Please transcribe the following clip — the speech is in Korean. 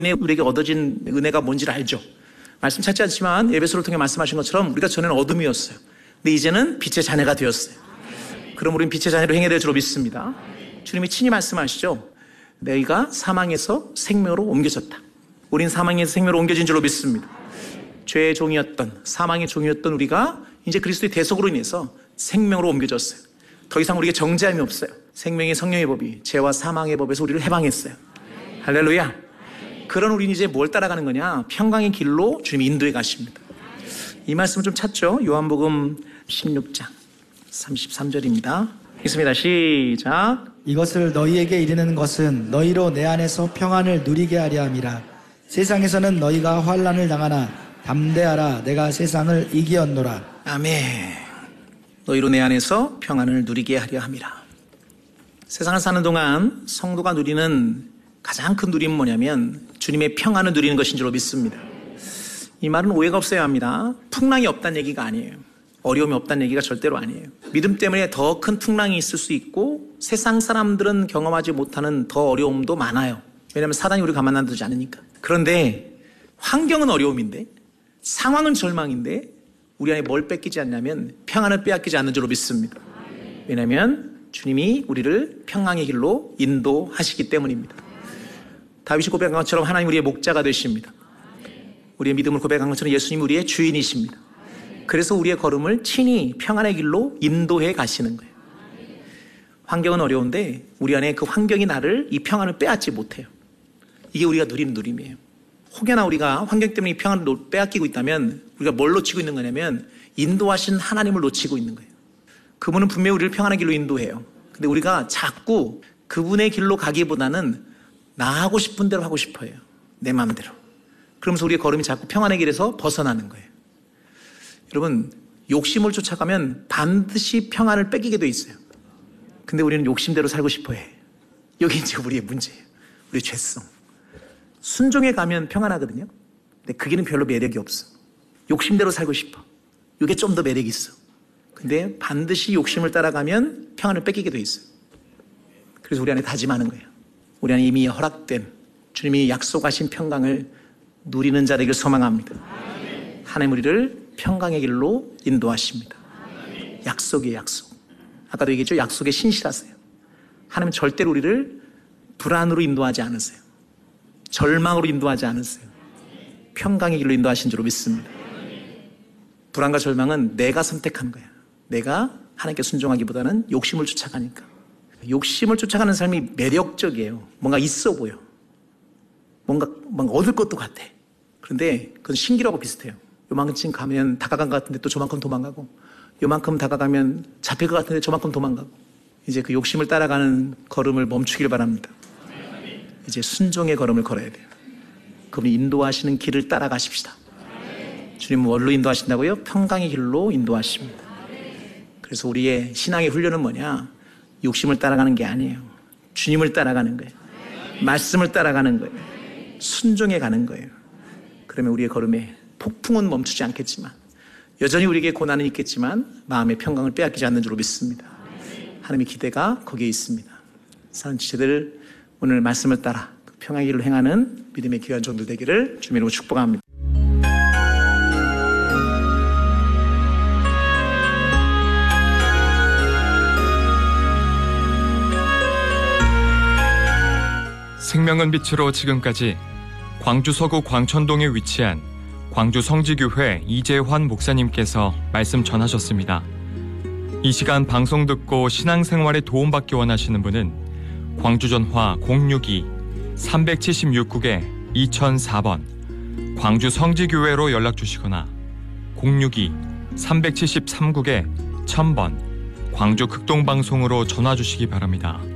우리에게 얻어진 은혜가 뭔지를 알죠. 말씀 찾지 않지만 에베소를 통해 말씀하신 것처럼 우리가 전에는 어둠이었어요. 근데 이제는 빛의 자녀가 되었어요. 그럼 우리는 빛의 자녀로 행해야 될 줄로 믿습니다. 주님이 친히 말씀하시죠. 너희가 사망에서 생명으로 옮겨졌다. 우린 사망에서 생명으로 옮겨진 줄로 믿습니다. 죄의 종이었던, 사망의 종이었던 우리가 이제 그리스도의 대속으로 인해서 생명으로 옮겨졌어요. 더 이상 우리에게 정죄함이 없어요. 생명의 성령의 법이 죄와 사망의 법에서 우리를 해방했어요. 할렐루야. 그런 우리는 이제 뭘 따라가는 거냐? 평강의 길로 주님이 인도해 가십니다. 이 말씀을 좀 찾죠. 요한복음 16장 33절입니다. 읽습니다. 시작. 이것을 너희에게 이르는 것은 너희로 내 안에서 평안을 누리게 하려 함이라. 세상에서는 너희가 환난을 당하나 담대하라. 내가 세상을 이기었노라. 아멘. 너희로 내 안에서 평안을 누리게 하려 함이라. 세상을 사는 동안 성도가 누리는 가장 큰 누림은 뭐냐면 주님의 평안을 누리는 것인 줄로 믿습니다. 이 말은 오해가 없어야 합니다. 풍랑이 없다는 얘기가 아니에요. 어려움이 없다는 얘기가 절대로 아니에요. 믿음 때문에 더 큰 풍랑이 있을 수 있고 세상 사람들은 경험하지 못하는 더 어려움도 많아요. 왜냐하면 사단이 우리를 가만 놔두지 않으니까. 그런데 환경은 어려움인데, 상황은 절망인데 우리 안에 뭘 뺏기지 않냐면 평안을 빼앗기지 않는 줄로 믿습니다. 왜냐하면 주님이 우리를 평강의 길로 인도하시기 때문입니다. 다윗이 고백한 것처럼 하나님 우리의 목자가 되십니다. 우리의 믿음을 고백한 것처럼 예수님 우리의 주인이십니다. 그래서 우리의 걸음을 친히 평안의 길로 인도해 가시는 거예요. 환경은 어려운데 우리 안에 그 환경이 나를 이 평안을 빼앗지 못해요. 이게 우리가 누리는 누림이에요. 혹여나 우리가 환경 때문에 이 평안을 빼앗기고 있다면 우리가 뭘 놓치고 있는 거냐면 인도하신 하나님을 놓치고 있는 거예요. 그분은 분명히 우리를 평안의 길로 인도해요. 근데 우리가 자꾸 그분의 길로 가기보다는 나 하고 싶은 대로 하고 싶어요. 내 마음대로. 그러면서 우리의 걸음이 자꾸 평안의 길에서 벗어나는 거예요. 여러분, 욕심을 쫓아가면 반드시 평안을 뺏기게 돼 있어요. 근데 우리는 욕심대로 살고 싶어 해. 여기 이제 우리의 문제예요. 우리의 죄성. 순종에 가면 평안하거든요. 근데 그게는 별로 매력이 없어. 욕심대로 살고 싶어. 이게 좀 더 매력이 있어. 근데 반드시 욕심을 따라가면 평안을 뺏기게 돼 있어요. 그래서 우리 안에 다짐하는 거예요. 우리 안에 이미 허락된 주님이 약속하신 평강을 누리는 자들에게 소망합니다. 하나님 우리를 평강의 길로 인도하십니다. 약속이에요, 약속. 아까도 얘기했죠. 약속에 신실하세요. 하나님은 절대로 우리를 불안으로 인도하지 않으세요. 절망으로 인도하지 않으세요. 평강의 길로 인도하신 줄로 믿습니다. 불안과 절망은 내가 선택한 거야. 내가 하나님께 순종하기보다는 욕심을 쫓아가니까. 욕심을 쫓아가는 삶이 매력적이에요. 뭔가 있어 보여. 뭔가 얻을 것도 같아. 그런데 그건 신기라고 비슷해요. 요만큼 가면 다가간 것 같은데 또 저만큼 도망가고, 요만큼 다가가면 잡힐 것 같은데 저만큼 도망가고. 이제 그 욕심을 따라가는 걸음을 멈추길 바랍니다. 이제 순종의 걸음을 걸어야 돼요. 그분이 인도하시는 길을 따라가십시다. 주님은 뭘로 인도하신다고요? 평강의 길로 인도하십니다. 그래서 우리의 신앙의 훈련은 뭐냐? 욕심을 따라가는 게 아니에요. 주님을 따라가는 거예요. 말씀을 따라가는 거예요. 순종해 가는 거예요. 그러면 우리의 걸음에 폭풍은 멈추지 않겠지만, 여전히 우리에게 고난은 있겠지만 마음의 평강을 빼앗기지 않는 줄로 믿습니다. 하나님의 기대가 거기에 있습니다. 사랑하는 지체들, 오늘 말씀을 따라 평강의 길로 행하는 믿음의 귀한 종들 되기를 주님으로 축복합니다. 생명은 빛으로 지금까지 광주 서구 광천동에 위치한 광주 성지교회 이재환 목사님께서 말씀 전하셨습니다. 이 시간 방송 듣고 신앙생활에 도움받기 원하시는 분은 광주 전화 062-376국에 2004번 광주 성지교회로 연락주시거나 062-373국에 1000번 광주 극동방송으로 전화주시기 바랍니다.